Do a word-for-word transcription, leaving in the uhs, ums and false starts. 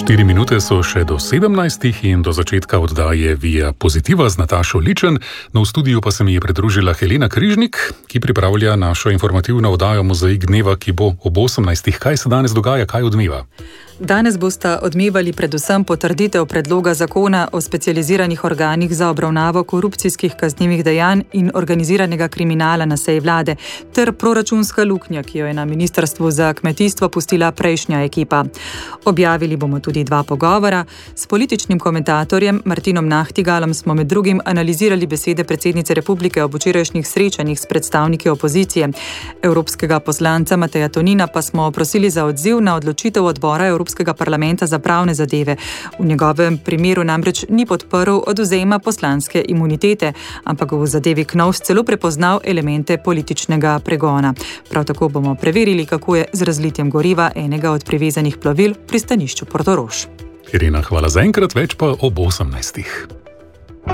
Štiri minute so še do sedemnajstih in do začetka oddaje Via Pozitiva z Natašo Ličen. No, v studiu pa se mi je pridružila Helena Križnik, ki pripravlja našo informativno oddajo Mozaik dneva, ki bo ob osemnajstih. Kaj se danes dogaja, kaj odmeva? Danes bosta odmevali predvsem potrditev predloga zakona o specializiranih organih za obravnavo korupcijskih kaznivih dejanj in organiziranega kriminala na seji vlade, ter proračunska luknja, ki jo je na Ministrstvu za kmetijstvo pustila prejšnja ekipa. Objavili bomo tudi dva pogovora. S političnim komentatorjem Martinom Nahtigalom smo med drugim analizirali besede predsednice Republike ob včerajšnjih srečanjih s predstavniki opozicije. Evropskega poslanca Mateja Tonina pa smo prosili za odziv na odločitev odbora Evropskega parlamenta za pravne zadeve. V njegovem primeru namreč ni podprl odvzema poslanske imunitete, ampak v zadevi Knovs celo prepoznal elemente političnega pregona. Prav tako bomo preverili, kako je z razlitjem goriva enega od privezanih plovil v pristanišču Portorož. Irena, hvala za enkrat, več pa ob osemnajstih.